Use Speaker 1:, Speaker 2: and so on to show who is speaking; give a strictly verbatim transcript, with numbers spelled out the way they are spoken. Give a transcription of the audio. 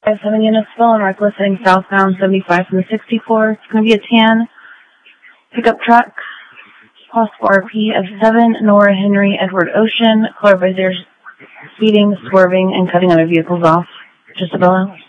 Speaker 1: seven units full and reckless heading southbound seventy-five from the sixty-four. It's going to be a tan pickup truck. Possible R P of seven, Nora Henry Edward Ocean. Color visors, speeding, swerving, and cutting other vehicles off. Jisabella.